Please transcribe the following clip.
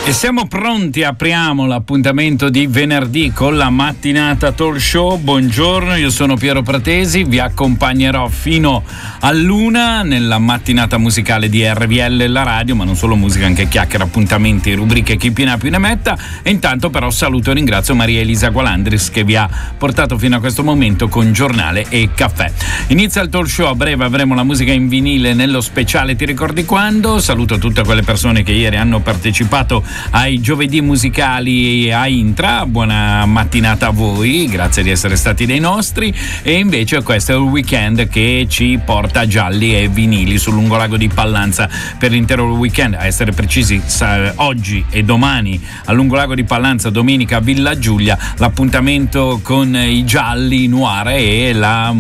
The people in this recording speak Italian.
E siamo pronti, apriamo l'appuntamento di venerdì con la mattinata talk show. Buongiorno, io sono Piero Pratesi, vi accompagnerò fino all'1 nella mattinata musicale di RVL La Radio, ma non solo musica, anche chiacchiere, appuntamenti, rubriche, chi più ne ha più ne metta. E intanto però saluto e ringrazio Maria Elisa Gualandris che vi ha portato fino a questo momento con giornale e caffè. Inizia il talk show, a breve avremo la musica in vinile nello speciale Ti ricordi quando? Saluto tutte quelle persone che ieri hanno partecipato ai giovedì musicali a Intra. Buona mattinata a voi, grazie di essere stati dei nostri. E invece questo è il weekend che ci porta gialli e vinili sul lungolago di Pallanza per l'intero weekend, a essere precisi oggi e domani al lungolago di Pallanza, domenica Villa Giulia, l'appuntamento con i gialli noir e la